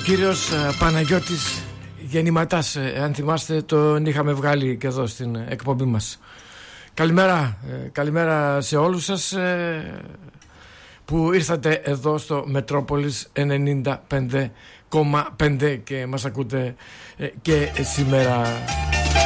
κύριος Παναγιώτης Γεννηματάς, αν θυμάστε, τον είχαμε βγάλει και εδώ στην εκπομπή μας. Καλημέρα σε όλους σας που ήρθατε εδώ στο Μετρόπολης 95,5 και μας ακούτε και σήμερα.